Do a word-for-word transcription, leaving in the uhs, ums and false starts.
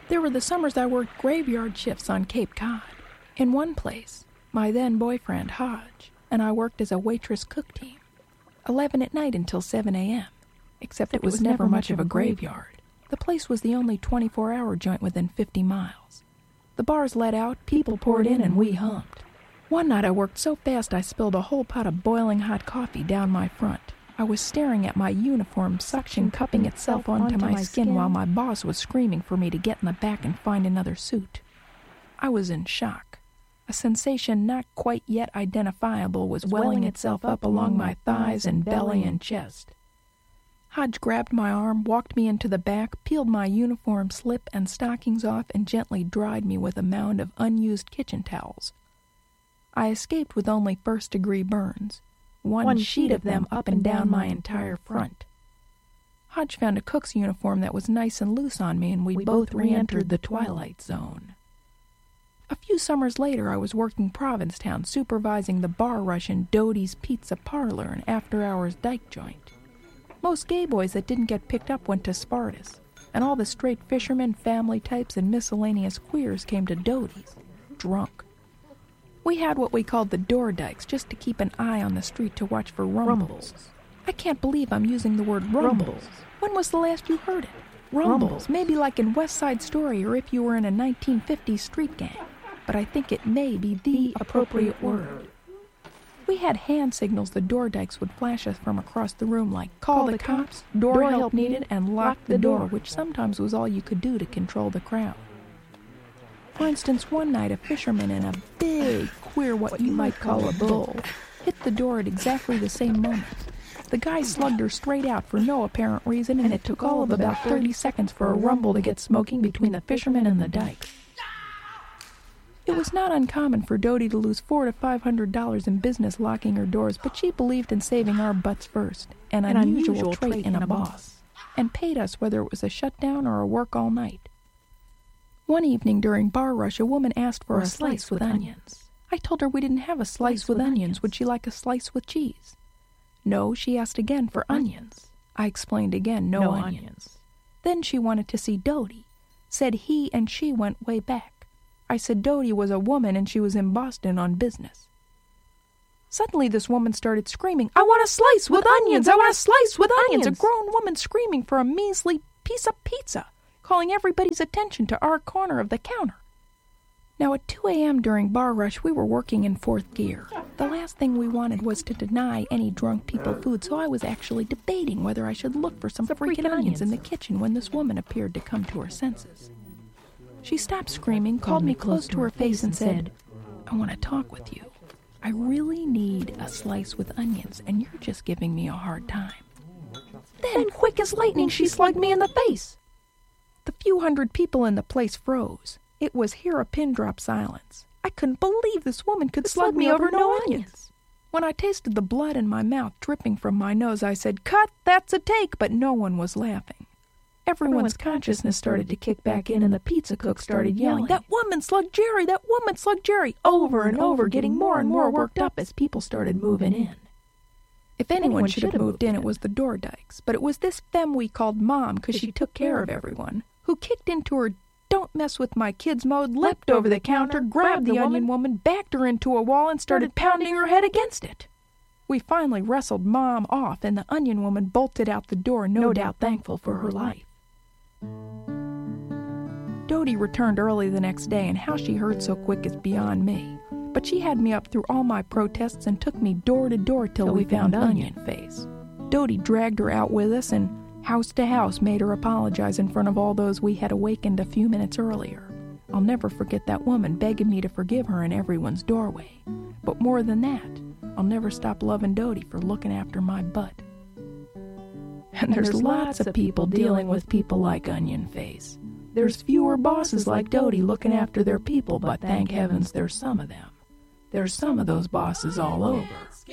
There were the summers I worked graveyard shifts on Cape Cod. In one place, my then-boyfriend, Hodge, and I worked as a waitress-cook team, eleven at night until seven a.m., except it was never much of a graveyard. The place was the only twenty-four hour joint within fifty miles. The bars let out, people poured in, and we hummed. One night I worked so fast I spilled a whole pot of boiling hot coffee down my front. I was staring at my uniform suction cupping itself onto my skin while my boss was screaming for me to get in the back and find another suit. I was in shock. A sensation not quite yet identifiable was welling itself up along my thighs and belly and chest. Hodge grabbed my arm, walked me into the back, peeled my uniform slip and stockings off, and gently dried me with a mound of unused kitchen towels. I escaped with only first-degree burns, one, one sheet of them up and down my entire front. Hodge found a cook's uniform that was nice and loose on me, and we, we both re-entered the twilight zone. A few summers later, I was working Provincetown, supervising the bar rush in Doty's Pizza Parlor, an after-hours dyke joint. Most gay boys that didn't get picked up went to Spartus, and all the straight fishermen, family types, and miscellaneous queers came to Doty's, drunk. We had what we called the door dykes, just to keep an eye on the street to watch for rumbles. rumbles. I can't believe I'm using the word rumbles. rumbles. When was the last you heard it? Rumbles, rumbles. Maybe like in West Side Story or if you were in a nineteen fifties street gang. But I think it may be the appropriate word. We had hand signals the door dykes would flash us from across the room like, call the cops, door help needed, and lock the door, which sometimes was all you could do to control the crowd. For instance, one night a fisherman in a big, queer, what you might call a bull, hit the door at exactly the same moment. The guy slugged her straight out for no apparent reason, and it took all of about thirty seconds for a rumble to get smoking between the fisherman and the dykes. It was not uncommon for Doty to lose four to five hundred dollars in business locking her doors, but she believed in saving our butts first, an, an unusual, unusual trait, trait in a boss, and paid us whether it was a shutdown or a work all night. One evening during bar rush, a woman asked for, for a, a slice, slice with onions. onions. I told her we didn't have a slice, slice with, with onions. onions. Would she like a slice with cheese? No, she asked again for onions. I explained again, no, no onions. onions. Then she wanted to see Doty. Said he and she went way back. I said Doty was a woman and she was in Boston on business. Suddenly this woman started screaming, I want a slice with onions! I want a slice with onions! A grown woman screaming for a measly piece of pizza, calling everybody's attention to our corner of the counter. Now at two a.m. during bar rush, we were working in fourth gear. The last thing we wanted was to deny any drunk people food, so I was actually debating whether I should look for some freaking onions in the kitchen when this woman appeared to come to her senses. She stopped screaming, called me close to her face, and said, I want to talk with you. I really need a slice with onions, and you're just giving me a hard time. Then, quick as lightning, she slugged me in the face. The few hundred people in the place froze. It was here a pin drop silence. I couldn't believe this woman could slug me over no onions. When I tasted the blood in my mouth dripping from my nose, I said, cut, that's a take, but no one was laughing. Everyone's consciousness started to kick back in, and the pizza cook started yelling, that woman slugged Jerry, that woman slugged Jerry, over and over, getting more and more worked up as people started moving in. If anyone should have moved in, it was the door dykes, but it was this femme we called Mom, because she took care of everyone, who kicked into her don't mess with my kids mode, leapt over the counter, grabbed the onion woman, backed her into a wall, and started pounding her head against it. We finally wrestled Mom off, and the onion woman bolted out the door, no doubt thankful for her life. Doty returned early the next day, and how she heard so quick is beyond me. But she had me up through all my protests and took me door to door till we found Onion Face. Doty dragged her out with us and house to house made her apologize in front of all those we had awakened a few minutes earlier. I'll never forget that woman begging me to forgive her in everyone's doorway. But more than that, I'll never stop loving Doty for looking after my butt. And there's, and there's lots of people dealing with people like Onion Face. There's fewer bosses like Doty looking after their people, but thank heavens there's some of them. There's some of those bosses all over.